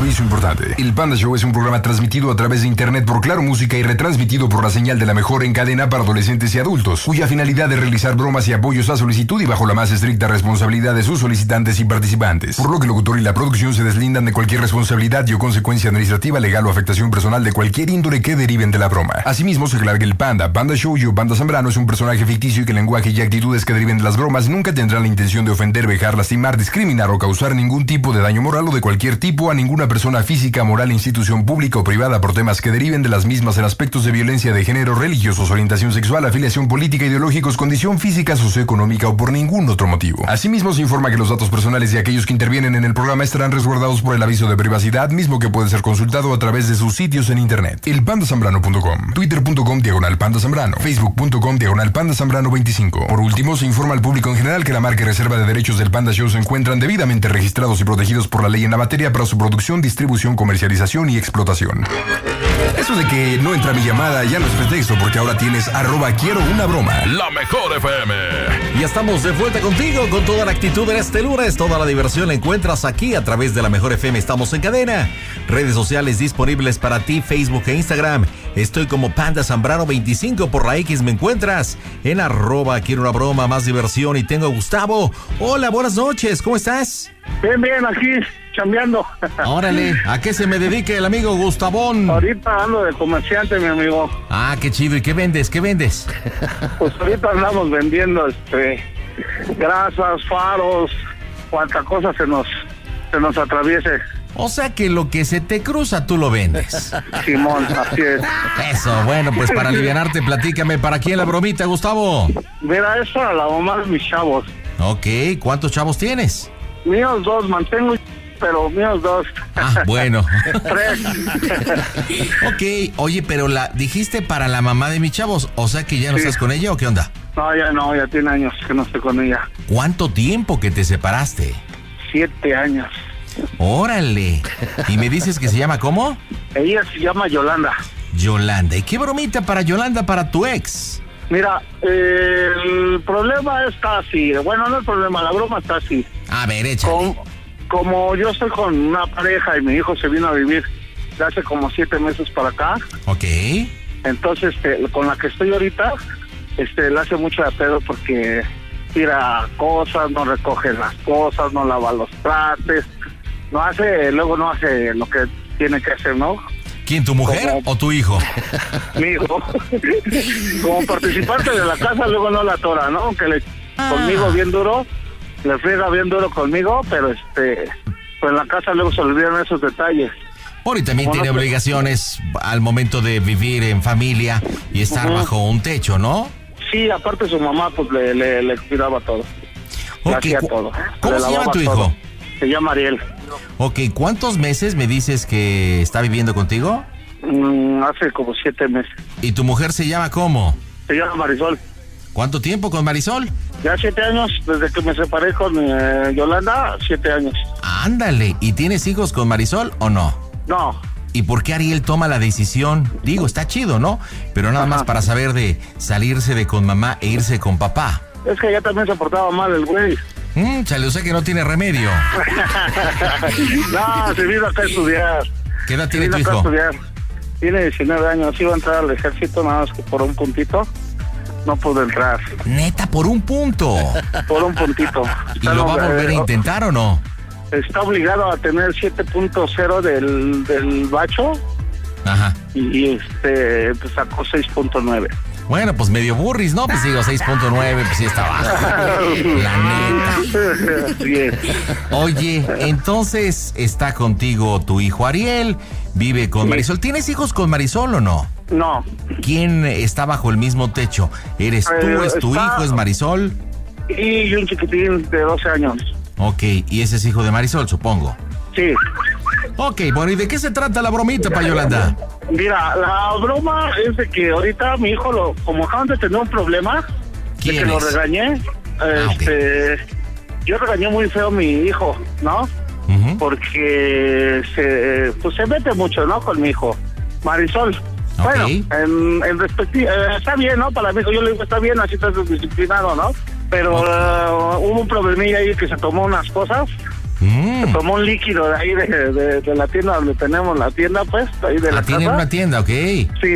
Aviso importante. El Panda Show es un programa transmitido a través de internet por Claro Música y retransmitido por la señal de la mejor en cadena para adolescentes y adultos, cuya finalidad es realizar bromas y apoyos a solicitud y bajo la más estricta responsabilidad de sus solicitantes y participantes. Por lo que el locutor y la producción se deslindan de cualquier responsabilidad y o consecuencia administrativa, legal o afectación personal de cualquier índole que deriven de la broma. Asimismo, se aclara que el Panda Show y Panda Zambrano es un personaje ficticio y que el lenguaje y actitudes que deriven de las bromas nunca tendrán la intención de ofender, vejar, lastimar, discriminar o causar ningún tipo de daño moral o de cualquier tipo a ninguna persona física, moral, institución pública o privada por temas que deriven de las mismas en aspectos de violencia de género, religiosos, orientación sexual, afiliación política, ideológicos, condición física, socioeconómica o por ningún otro motivo. Asimismo, se informa que los datos personales de aquellos que intervienen en el programa estarán resguardados por el aviso de privacidad, mismo que puede ser consultado a través de sus sitios en internet. elpandasambrano.com, twitter.com/pandazambrano, facebook.com/pandazambrano25. Por último, se informa al público en general que la marca y reserva de derechos del Panda Show se encuentran debidamente registrados y protegidos por la ley en la materia para su producción, distribución, comercialización y explotación. Eso de que no entra mi llamada ya no es pretexto, porque ahora tienes @quiero una broma. La mejor FM. Ya estamos de vuelta contigo con toda la actitud en este lunes. Toda la diversión la encuentras aquí a través de la mejor FM. Estamos en cadena. Redes sociales disponibles para ti, Facebook e Instagram. Estoy como Panda Zambrano 25. Por la X me encuentras en @quiero una broma, más diversión. Y tengo a Gustavo. Hola, buenas noches. ¿Cómo estás? Bien, aquí chambeando. Órale, ¿a qué se me dedica el amigo Gustavón? Ahorita ando de comerciante, mi amigo. Ah, qué chido. ¿Y qué vendes? ¿Qué vendes? Pues ahorita andamos vendiendo grasas, faros, cuanta cosa se nos atraviese. O sea que lo que se te cruza tú lo vendes. Simón, así es. Eso, bueno, pues para alivianarte, platícame, ¿para quién la bromita, Gustavo? Mira, es para la mamá de mis chavos. Ok, ¿cuántos chavos tienes? Míos 2, mantengo, pero míos 2. Ah, bueno. 3. Ok, oye, pero dijiste para la mamá de mis chavos, o sea que ya no estás con ella o qué onda? No, ya tiene años que no estoy con ella. ¿Cuánto tiempo que te separaste? 7 años. Órale. ¿Y me dices que se llama cómo? Ella se llama Yolanda. Yolanda. ¿Y qué bromita para Yolanda, para tu ex? Mira, el problema está así. Bueno, no el problema, la broma está así. A ver, échale. Como yo estoy con una pareja y mi hijo se vino a vivir de hace como 7 meses para acá. Ok. Entonces, con la que estoy ahorita, le hace mucho de pedo porque tira cosas, no recoge las cosas, no lava los trastes, luego no hace lo que tiene que hacer, ¿no? ¿Quién, tu mujer o tu hijo? Mi hijo. Como participante de la casa, luego no la atora, ¿no? Aunque conmigo bien duro, le friega bien duro conmigo, pero pues en la casa luego se olvidan esos detalles. Bueno, y también tiene obligaciones al momento de vivir en familia y estar bajo un techo, ¿no? Sí, aparte su mamá pues le cuidaba todo. Okay. Hacía todo. ¿Cómo se llama tu hijo? Todo. Se llama Ariel. Ok, ¿cuántos meses me dices que está viviendo contigo? Hace como 7 meses. ¿Y tu mujer se llama cómo? Se llama Marisol. ¿Cuánto tiempo con Marisol? Ya 7 años, desde que me separé con Yolanda, 7 años. Ándale, ¿y tienes hijos con Marisol o no? No. ¿Y por qué Ariel toma la decisión? Digo, está chido, ¿no? Pero nada más para saber de salirse de con mamá e irse con papá. Es que ya también se portaba mal el güey. Chale, o sea que no tiene remedio. No, se vino acá a estudiar. ¿Qué edad tiene tu hijo? Tiene 19 años, iba a entrar al ejército, nada más que por un puntito no pudo entrar. Neta, por un punto. Por un puntito. ¿Y lo va a volver a intentar o no? Está obligado a tener 7.0 del bacho. Ajá. Y pues sacó 6.9. Bueno, pues medio burris, ¿no? Pues digo, 6.9, pues sí está bajo. La neta. Bien. Oye, entonces está contigo tu hijo Ariel, vive con Marisol. ¿Tienes hijos con Marisol o no? No. ¿Quién está bajo el mismo techo? ¿Eres tú, es tu hijo, es Marisol? Y un chiquitín de 12 años. Ok, y ese es hijo de Marisol, supongo. Sí. Ok, bueno, ¿y de qué se trata la bromita, pa' Yolanda? Mira, la broma es de que ahorita mi hijo, como acaban de tener un problema, de que lo regañé, yo regañé muy feo a mi hijo, ¿no? Uh-huh. Porque se mete mucho, ¿no? Con mi hijo, Marisol. Okay. Bueno, en está bien, ¿no? Para mi hijo, yo le digo, está bien, así estás disciplinado, ¿no? Pero hubo un problemilla ahí que se tomó unas cosas. Se tomó un líquido de ahí de la tienda donde tenemos la tienda, pues, ahí de la casa. ¿Tiene una tienda, ok? Sí,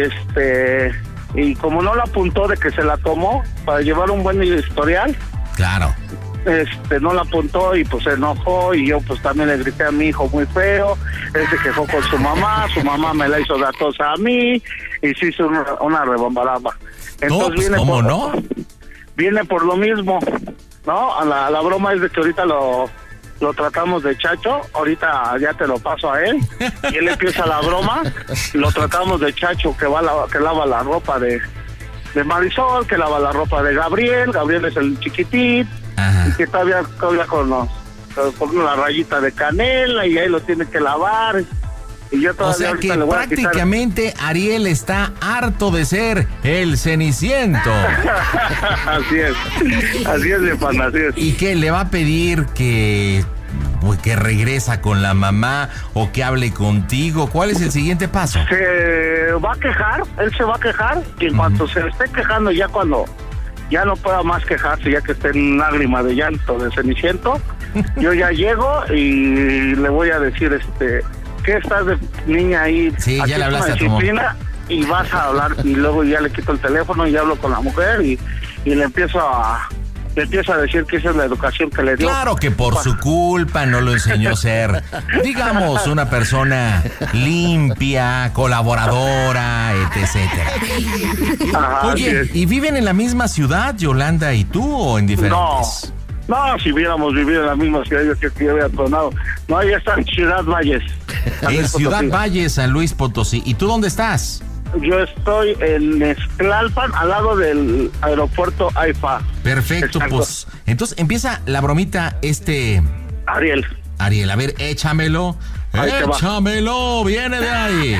y como no la apuntó de que se la tomó para llevar un buen historial. Claro. No la apuntó y pues se enojó y yo pues también le grité a mi hijo muy feo. Él se quejó con su mamá me la hizo dar tos a mí y se hizo una rebambaramba. Entonces pues, ¿cómo no? Viene por lo mismo, ¿no? La broma es de que ahorita lo tratamos de chacho, ahorita ya te lo paso a él, y él empieza la broma, lo tratamos de chacho que lava la ropa de Marisol, que lava la ropa de Gabriel es el chiquitín, y que todavía con la rayita de canela, y ahí lo tiene que lavar. Y yo todavía, o sea que prácticamente Ariel está harto de ser el Ceniciento. Así es, mi pana, así es. ¿Y qué le va a pedir que regresa con la mamá o que hable contigo? ¿Cuál es el siguiente paso? Se va a quejar, él se va a quejar, y en cuanto se esté quejando, ya cuando ya no pueda más quejarse, ya que esté en lágrima de llanto de Ceniciento, yo ya llego y le voy a decir, ¿qué estás de niña ahí? Sí, ya le hablaste a tu mamá. Y vas a hablar, y luego ya le quito el teléfono y hablo con la mujer y le empiezo a decir que esa es la educación que le dio. Claro que por su culpa no lo enseñó a ser, digamos, una persona limpia, colaboradora, etcétera. Ajá, oye, ¿y viven en la misma ciudad, Yolanda y tú, o en diferentes? No, si hubiéramos vivido en la misma ciudad, yo creo que yo hubiera tronado. No, ahí está en Ciudad Valles. En Ciudad Valles, San Luis Potosí. ¿Y tú dónde estás? Yo estoy en Esclalpan, al lado del aeropuerto AIFA. Perfecto, exacto. Pues entonces empieza la bromita Ariel, a ver, échamelo. Échamelo, viene de ahí.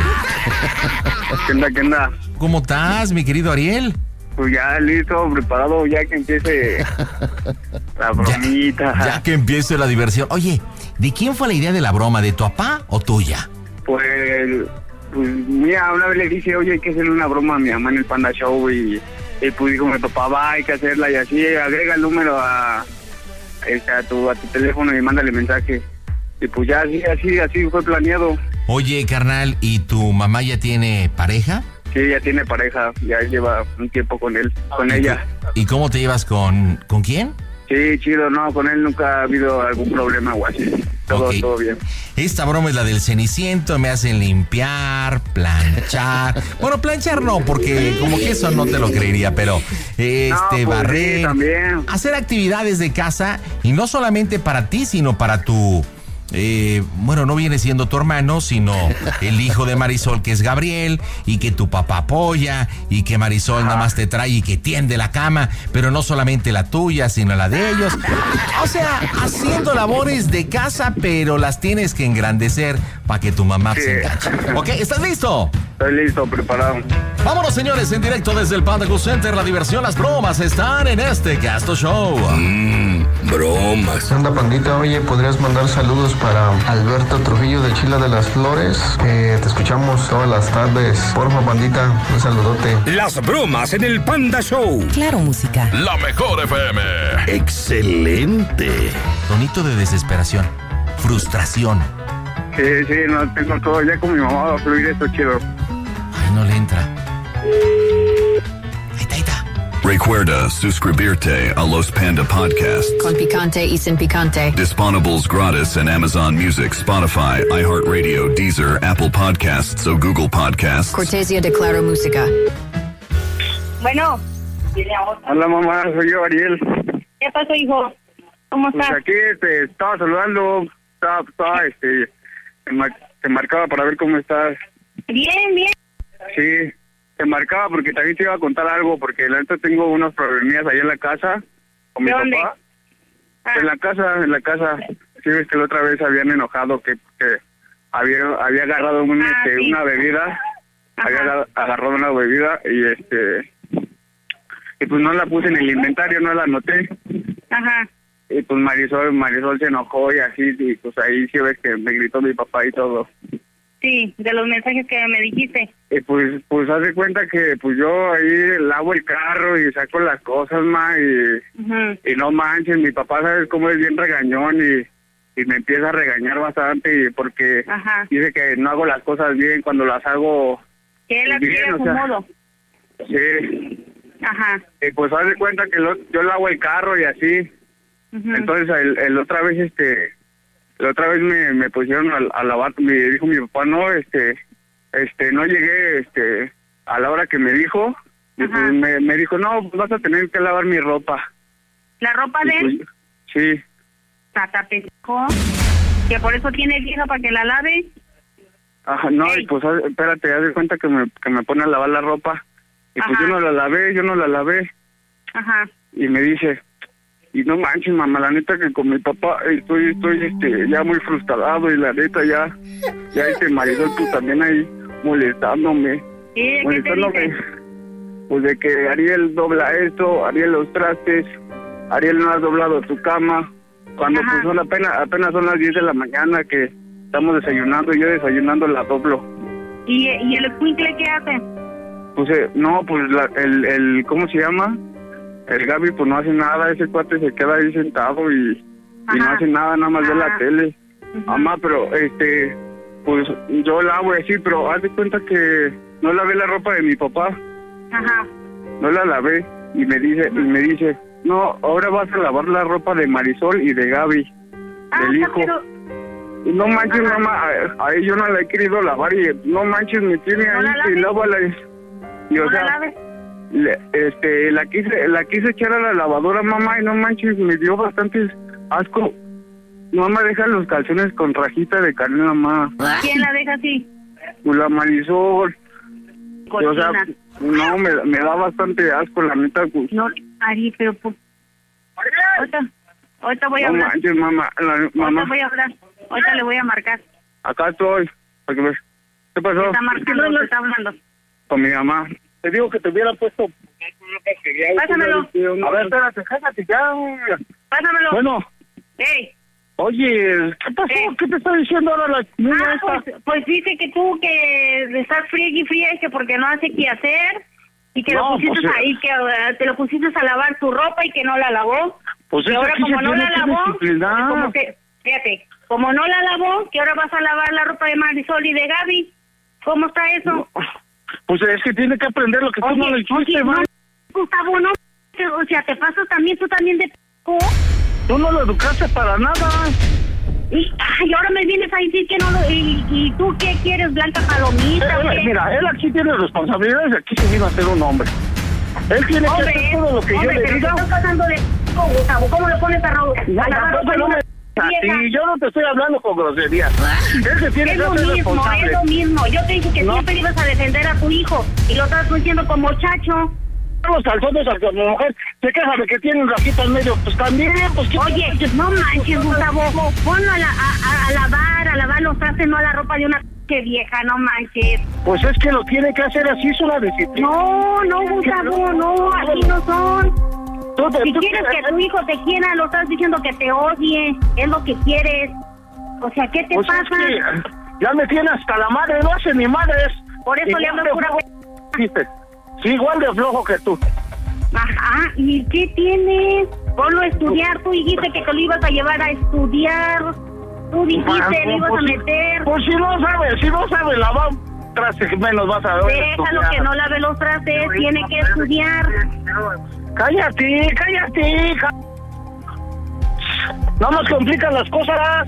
¿Qué onda? ¿Cómo estás, mi querido Ariel? Pues ya listo, preparado, ya que empiece la bromita. Ya que empiece la diversión. Oye, ¿de quién fue la idea de la broma? ¿De tu papá o tuya? Pues mira, una vez le dije, oye, hay que hacerle una broma a mi mamá en el Panda Show y pues dijo mi papá, hay que hacerla y así, agrega el número a tu teléfono y mándale mensaje. Y pues ya así fue planeado. Oye, carnal, ¿y tu mamá ya tiene pareja? Sí, ya tiene pareja, ya lleva un tiempo con ella. ¿Y cómo te llevas con quién? Sí, chido, no, con él nunca ha habido algún problema o así. Todo bien. Esta broma es la del Ceniciento, me hacen limpiar, planchar. Bueno, planchar no, porque como que eso no te lo creería, pero barrer, sí, también. Hacer actividades de casa, y no solamente para ti, sino para tu... no viene siendo tu hermano, sino el hijo de Marisol, que es Gabriel, y que tu papá apoya, y que Marisol nada más te trae y que tiende la cama, pero no solamente la tuya, sino la de ellos. O sea, haciendo labores de casa, pero las tienes que engrandecer para que tu mamá se enganche. ¿Ok? ¿Estás listo? Estoy listo, preparado. Vámonos, señores, en directo desde el Panda Go Center. La diversión, las bromas están en este Gasto Show. Bromas. Anda, pandita, oye, ¿podrías mandar saludos para Alberto Trujillo de Chila de las Flores? Te escuchamos todas las tardes. Porfa, pandita, un saludote. Las bromas en el Panda Show. Claro, música. La mejor FM. Excelente. Tonito de desesperación, frustración. Sí, no tengo todo. Ya con mi mamá va a fluir esto chido. Ay, no le entra. Ahí está. Recuerda suscribirte a los Panda Podcasts. Con picante y sin picante. Disponibles gratis en Amazon Music, Spotify, iHeartRadio, Deezer, Apple Podcasts o Google Podcasts. Cortesía de Claro Música. Bueno. Hola, mamá, soy yo, Ariel. ¿Qué pasó, hijo? ¿Cómo estás? Pues aquí te estaba saludando. Te marcaba para ver cómo estás. Bien. Sí, te marcaba porque también te iba a contar algo, porque la neta tengo unos problemillas ahí en la casa con mi papá. En la casa. Sí, ves que la otra vez habían enojado que había agarrado una bebida. Ajá. Había agarrado una bebida y pues no la puse en el inventario, no la anoté. Ajá. Y pues Marisol se enojó y así, y pues ahí sí ves que me gritó mi papá y todo. Sí, de los mensajes que me dijiste. Y pues haz de cuenta que pues yo ahí lavo el carro y saco las cosas, ma, y no manches, mi papá sabes cómo es bien regañón y me empieza a regañar bastante porque dice que no hago las cosas bien cuando las hago que él bien, quiere a su modo. Sí. Ajá. Pues haz de cuenta que yo lavo el carro y así. Entonces la otra vez me pusieron a lavar, me dijo mi papá, no, no llegué a la hora que me dijo, y pues me dijo, no, pues vas a tener que lavar mi ropa. ¿La ropa de él? Pues, sí. Tata pendejo, que por eso tiene vieja para que la lave. Ajá, no, y pues espérate, haz de cuenta que me pone a lavar la ropa. Y pues yo no la lavé. Ajá. Y me dice, y no manches, mamá, la neta que con mi papá estoy ya muy frustrado y la neta ya marido tú también ahí molestándome. ¿Y de qué te dice? Pues de que Ariel dobla esto, Ariel los trastes, Ariel no has doblado tu cama. Cuando pues son apenas son las 10 de la mañana que estamos desayunando, y yo desayunando la doblo. ¿Y el escuincle qué hace? Pues no, pues el ¿cómo se llama? El Gaby pues no hace nada, ese cuate se queda ahí sentado y no hace nada, nada más ve la tele. Mamá, pero pues yo lavo así, pero haz de cuenta que no lavé la ropa de mi papá. No la lavé y me dice, no, ahora vas a lavar la ropa de Marisol y de Gaby, del hijo. Pero... No manches, mamá, a yo no la he querido lavar y no manches, me tiene ahí y lávala. Y o sea, la quise echar a la lavadora, mamá, y no manches, me dio bastante asco. Mamá, deja los calzones con rajita de carne, mamá. ¿Quién la deja así? Pues la Marisol. O sea, no, me da bastante asco, la neta. Pues. No, Ari, pero pues... Ahorita voy a hablar. No manches, mamá. Ahorita voy a hablar. Ahorita le voy a marcar. Acá estoy. ¿Qué pasó? Está marcando, te está hablando. Con mi mamá. Te digo que te hubiera puesto... Pásamelo. A ver, espérate, cállate ya. Pásamelo. Bueno. Hey. Oye, ¿qué pasó? ¿Qué te está diciendo ahora la niña esta? Pues dice que tú que estás fría y que porque no hace qué hacer y que lo pusiste ahí, que te lo pusiste a lavar tu ropa y que no la lavó. Pues y ahora como no la lavó, como no la lavó, que ahora vas a lavar la ropa de Marisol y de Gaby. ¿Cómo está eso? No. Pues es que tiene que aprender lo que tú no le hiciste, no, Gustavo, no, o sea, te pasas también, tú también de p***. Tú no lo educaste para nada. Y ahora me vienes a decir que no lo... ¿Y tú qué quieres, Blanca Palomita? Mira, él aquí tiene responsabilidades y aquí se vino a ser un hombre. Él tiene que hacer todo lo que yo le diga. Estás pasando de Gustavo, ¿cómo le pones a Raúl? Sí, yo no te estoy hablando con grosería. Él se tiene que hacer responsable. Es lo mismo. Yo te dije que siempre ibas a defender a tu hijo y lo estás diciendo como chacho. Los calzones a tu mujer se queja de que tiene un rajito al medio, pues también, pues... Oye, no manches, Gustavo, ponlo a lavar los trastes, no a la ropa de una vieja, no manches. Pues es que lo tiene que hacer así, es una disciplina. No, Gustavo, no, así no son. Si quieres que tu hijo te quiera, lo estás diciendo que te odie, es lo que quieres. O sea, ¿qué te pasa? Es que ya me tiene hasta la madre, no hace ni madres. Por eso le hablo pura... Sí, igual de flojo que tú. Ajá, ¿y qué tienes? Ponlo a estudiar, tú dijiste que te lo ibas a llevar a estudiar. Tú dijiste, le ibas a meter. Pues si no sabe lavar trastes, menos vas a ver. Déjalo que no lave los trastes, tiene que estudiar. Cállate. No nos complican las cosas.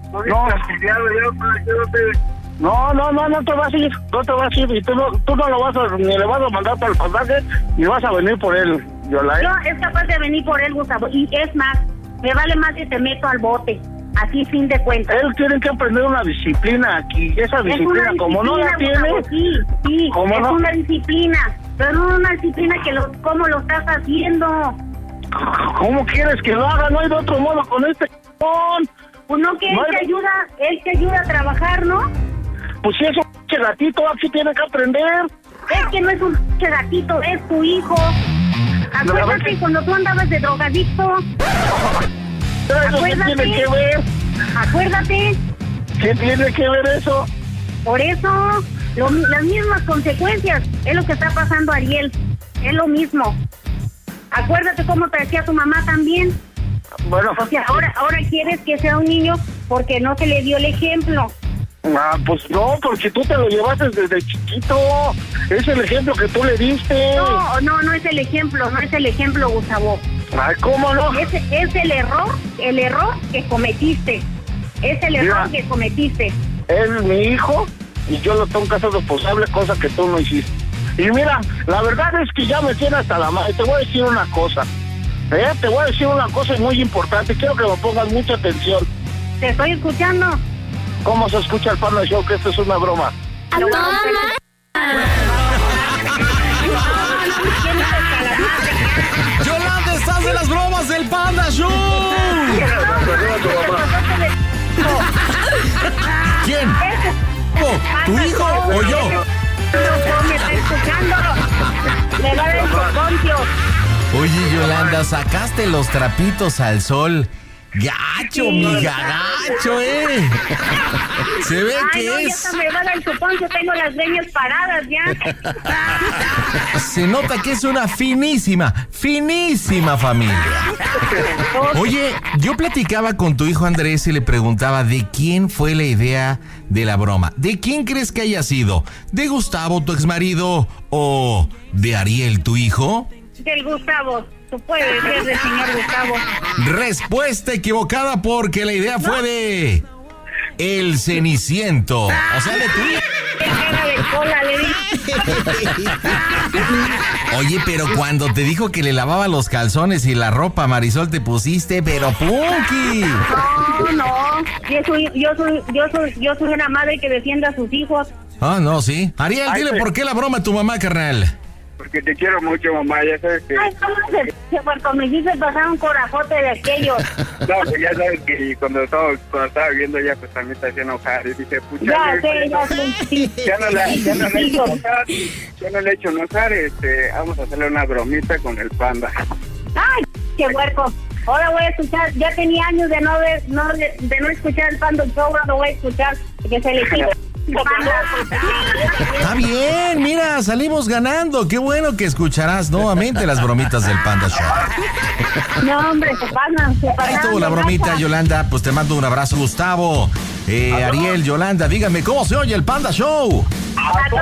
No te vas a ir, y tú no lo vas a, ni le vas a mandar para el pasaje, ni vas a venir por él, Yola. No, es capaz de venir por él, Gustavo, y es más, me vale más que te meto al bote, así fin de cuentas. Él tiene que aprender una disciplina aquí, esa disciplina, como no la tiene, Gustavo, sí, es una disciplina, pero no una disciplina que ¿cómo lo estás haciendo? ¿Cómo quieres que lo haga? No hay de otro modo con este Pues no, que él te ayuda a trabajar, ¿no? Pues si es un gatito, aquí tiene que aprender. Es que no es un gatito, es tu hijo. Acuérdate cuando tú andabas de drogadicto. ¿Qué tiene que ver? Acuérdate. ¿Qué tiene que ver eso? Por eso, las mismas consecuencias es lo que está pasando a Ariel. Es lo mismo. Acuérdate cómo te decía tu mamá también. Bueno. O sea, ahora quieres que sea un niño porque no se le dio el ejemplo. Ah, pues no, porque tú te lo llevaste desde chiquito. Es el ejemplo que tú le diste. No es el ejemplo, Gustavo. Ay, ¿cómo no? Es el error que cometiste. Es el error que cometiste. Él es mi hijo y yo lo tengo que hacer responsable, cosa que tú no hiciste. Y mira, la verdad es que ya me tiene hasta la madre. Te voy a decir una cosa. Te voy a decir una cosa muy importante. Quiero que me pongas mucha atención. Te estoy escuchando. ¿Cómo se escucha el Panda Show? Que esto es una broma. Yolanda, estás de las bromas del Panda Show. ¿Quién? ¿Tu hijo o yo? Me está escuchando. Me va a dar el cocontio. Oye, Yolanda, sacaste los trapitos al sol. Gacho, mija, gacho, Se ve que no, es. Ya me va a dar el cocontio, tengo las greñas paradas ya. Se nota que es una finísima familia. Oye, yo platicaba con tu hijo Andrés y le preguntaba de quién fue la idea de la broma. ¿De quién crees que haya sido? ¿De Gustavo, tu exmarido, o de Ariel, tu hijo? Del Gustavo. Tú puedes ser del señor Gustavo. Respuesta equivocada porque la idea fue de el Ceniciento. O sea, de tu hijo. Oye, pero cuando te dijo que le lavaba los calzones y la ropa, Marisol, te pusiste, pero punky. No. Yo soy una madre que defiende a sus hijos. Ah, no, sí. Ariel, dile por qué la broma a tu mamá, carnal. Porque te quiero mucho, mamá, ya sabes que... Ay, ¿cómo cuando me hiciste pasar un corajote de aquellos? No, pues ya sabes que cuando estaba viendo ya, pues también te hacía enojar. Y dije, pucha... Ya no le he hecho enojar, vamos a hacerle una bromita con el Panda. Ay, qué huerco. Ahora voy a escuchar, ya tenía años de no escuchar el Panda Show, ahora lo voy a escuchar, que se le quita. Está bien, mira, salimos ganando. Qué bueno que escucharás nuevamente las bromitas del Panda Show. No, hombre, se pasan. Ahí estuvo la bromita, Yolanda. Pues te mando un abrazo, Gustavo. Ariel, Yolanda, díganme, ¿cómo se oye el Panda Show? A toda